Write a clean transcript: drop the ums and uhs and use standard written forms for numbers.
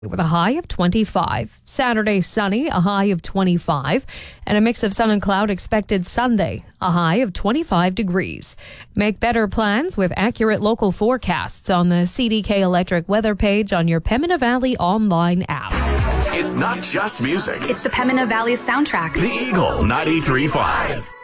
with a high of 25. Saturday, sunny, a high of 25. And a mix of sun and cloud expected Sunday, a high of 25 degrees. Make better plans with accurate local forecasts on the CDK Electric weather page on your Pembina Valley online app. It's not just music. It's the Pembina Valley soundtrack. The Eagle 93.5.